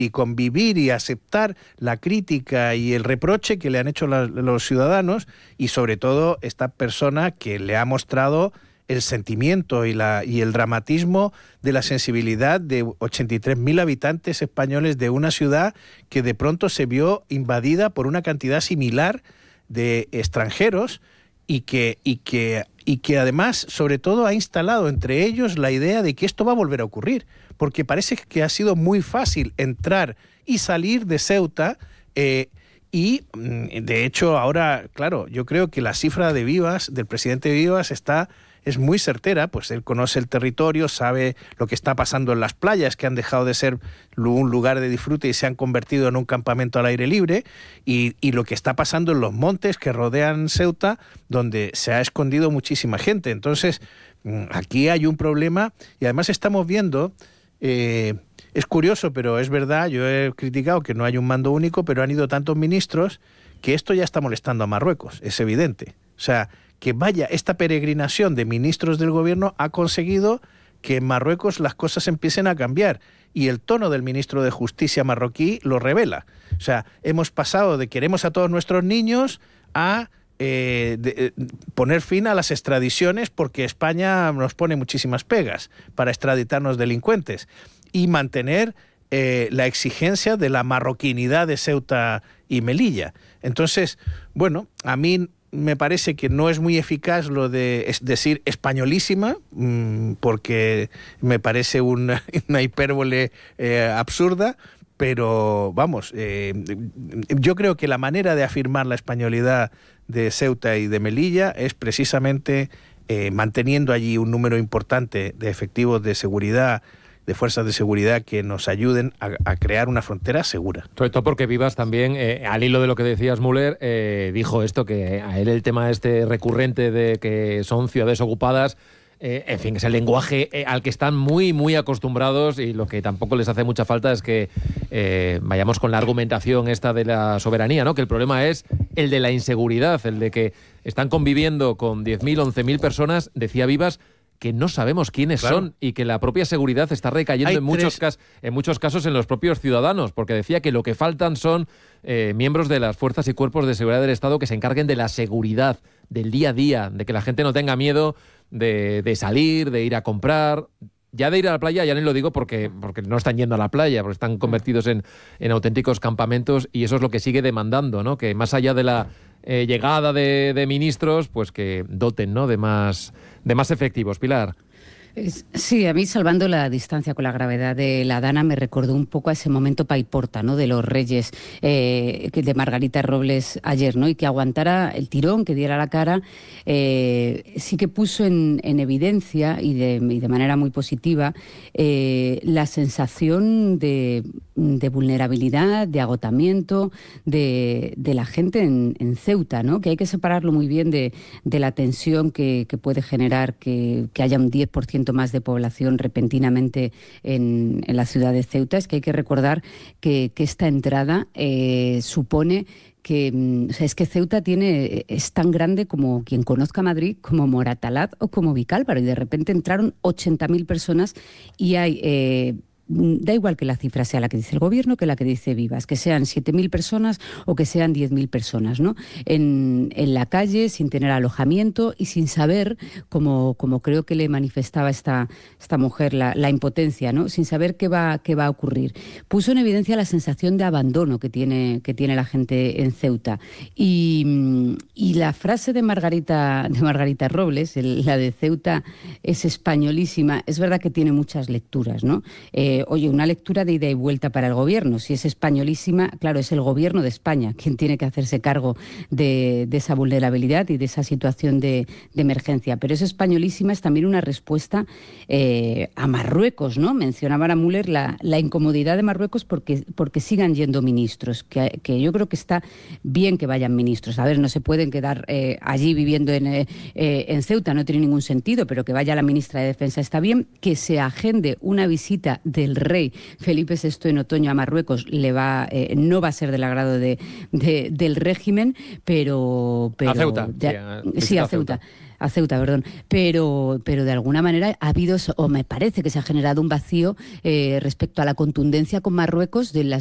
y convivir y aceptar la crítica y el reproche que le han hecho los ciudadanos, y sobre todo esta persona que le ha mostrado el sentimiento y el dramatismo de la sensibilidad de 83.000 habitantes españoles de una ciudad que de pronto se vio invadida por una cantidad similar de extranjeros y que además, sobre todo, ha instalado entre ellos la idea de que esto va a volver a ocurrir, porque parece que ha sido muy fácil entrar y salir de Ceuta. Y, de hecho, ahora, claro, yo creo que la cifra de Vivas, del presidente Vivas, es muy certera, pues él conoce el territorio, sabe lo que está pasando en las playas, que han dejado de ser un lugar de disfrute y se han convertido en un campamento al aire libre, y lo que está pasando en los montes que rodean Ceuta, donde se ha escondido muchísima gente. Entonces, aquí hay un problema, y además estamos viendo... es curioso, pero es verdad, yo he criticado que no hay un mando único, pero han ido tantos ministros que esto ya está molestando a Marruecos, es evidente. O sea, que vaya, esta peregrinación de ministros del gobierno ha conseguido que en Marruecos las cosas empiecen a cambiar, y el tono del ministro de Justicia marroquí lo revela. O sea, hemos pasado de queremos a todos nuestros niños a poner fin a las extradiciones porque España nos pone muchísimas pegas para extraditarnos delincuentes, y mantener la exigencia de la marroquinidad de Ceuta y Melilla. Entonces, bueno, a mí me parece que no es muy eficaz lo de decir españolísima, porque me parece una hipérbole absurda, pero vamos, yo creo que la manera de afirmar la españolidad de Ceuta y de Melilla es precisamente manteniendo allí un número importante de efectivos de seguridad, de fuerzas de seguridad que nos ayuden a crear una frontera segura. Sobre todo porque Vivas también, al hilo de lo que decías, Müller, dijo esto, que a él el tema recurrente de que son ciudades ocupadas, en fin, es el lenguaje al que están muy, muy acostumbrados, y lo que tampoco les hace mucha falta es que vayamos con la argumentación esta de la soberanía, ¿no? Que el problema es el de la inseguridad, el de que están conviviendo con 10.000, 11.000 personas, decía Vivas, que no sabemos quiénes son, y que la propia seguridad está recayendo en muchos casos en los propios ciudadanos, porque decía que lo que faltan son miembros de las fuerzas y cuerpos de seguridad del Estado que se encarguen de la seguridad del día a día, de que la gente no tenga miedo de salir, de ir a comprar. Ya de ir a la playa, ya no lo digo porque no están yendo a la playa, porque están convertidos en auténticos campamentos, y eso es lo que sigue demandando, ¿no? Que más allá de la llegada de ministros, pues que doten, ¿no?, de más efectivos. Pilar. Sí, a mí, salvando la distancia con la gravedad de la Dana, me recordó un poco a ese momento paiporta, ¿no?, de los Reyes, de Margarita Robles ayer, ¿no?, y que aguantara el tirón, que diera la cara. Sí que puso en evidencia y de manera muy positiva la sensación de vulnerabilidad, de agotamiento de la gente en Ceuta, ¿no?, que hay que separarlo muy bien de la tensión que puede generar que haya un 10% más de población repentinamente en la ciudad de Ceuta. Es que hay que recordar que esta entrada supone que, o sea, es que Ceuta es tan grande como quien conozca Madrid, como Moratalaz o como Vicálvaro, y de repente entraron 80.000 personas, y hay... da igual que la cifra sea la que dice el gobierno que la que dice Vivas, que sean 7.000 personas o que sean 10.000 personas, ¿no?, en la calle, sin tener alojamiento y sin saber, como creo que le manifestaba esta mujer, la impotencia, ¿no?, sin saber qué va a ocurrir. Puso en evidencia la sensación de abandono que tiene la gente en Ceuta. Y la frase de Margarita Robles, la de Ceuta es españolísima, es verdad que tiene muchas lecturas, ¿no? Oye, una lectura de ida y vuelta para el gobierno. Si es españolísima, claro, es el gobierno de España quien tiene que hacerse cargo de esa vulnerabilidad y de esa situación de emergencia. Pero es españolísima, es también una respuesta a Marruecos, ¿no? Mencionaba a Müller la incomodidad de Marruecos porque sigan yendo ministros, que yo creo que está bien que vayan ministros. A ver, no se pueden quedar allí viviendo en Ceuta, no tiene ningún sentido, pero que vaya la ministra de Defensa está bien. Que se agende una visita del rey Felipe VI en otoño a Marruecos no va a ser del agrado del régimen, pero a Ceuta. Sí, a Ceuta. A Ceuta, perdón. Pero de alguna manera ha habido, o me parece que se ha generado un vacío respecto a la contundencia con Marruecos de las